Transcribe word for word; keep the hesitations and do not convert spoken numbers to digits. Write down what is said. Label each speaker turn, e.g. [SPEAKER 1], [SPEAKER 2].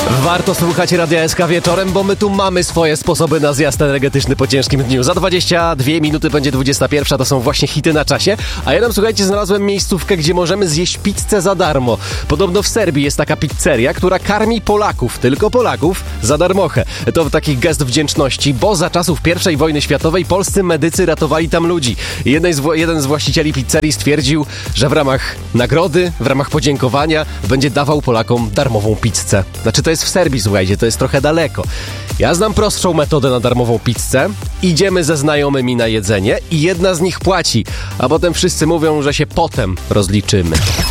[SPEAKER 1] Warto słuchać Radia S K wieczorem, bo my tu mamy swoje sposoby na zjazd energetyczny po ciężkim dniu. Za dwadzieścia dwie minuty będzie dwudziesta pierwsza, to są właśnie hity na czasie. A ja tam, słuchajcie, znalazłem miejscówkę, gdzie możemy zjeść pizzę za darmo. Podobno w Serbii jest taka pizzeria, która karmi Polaków, tylko Polaków, za darmochę. To taki gest wdzięczności, bo za czasów pierwszej wojny światowej polscy medycy ratowali tam ludzi. Jeden z, jeden z właścicieli pizzerii stwierdził, że w ramach nagrody, w ramach podziękowania będzie dawał Polakom darmową pizzę. Znaczy to jest w Serbii, słuchajcie, to jest trochę daleko. Ja znam prostszą metodę na darmową pizzę. Idziemy ze znajomymi na jedzenie i jedna z nich płaci, a potem wszyscy mówią, że się potem rozliczymy.